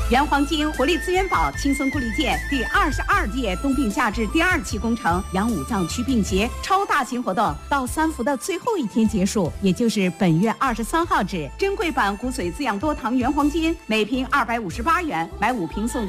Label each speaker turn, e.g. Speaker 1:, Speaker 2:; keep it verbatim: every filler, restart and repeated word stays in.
Speaker 1: 原黄金活力资源宝轻松固力件第二十二届冬病夏治第二期工程养五脏祛病节超大型活动到三伏的最后一天结束，也就是本月二十三号止。珍贵版骨髓滋养多糖原黄金每瓶二百五十八元，买五瓶送